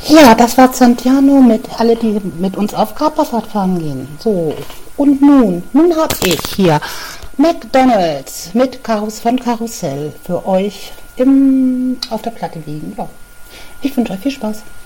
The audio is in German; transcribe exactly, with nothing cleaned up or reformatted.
Ja, das war Santiano mit alle, die mit uns auf Kaperfahrt fahren gehen. So, und nun, nun habe ich hier McDonald's mit Karus von Karussell für euch im, auf der Platte liegen. Ja. Ich wünsche euch viel Spaß.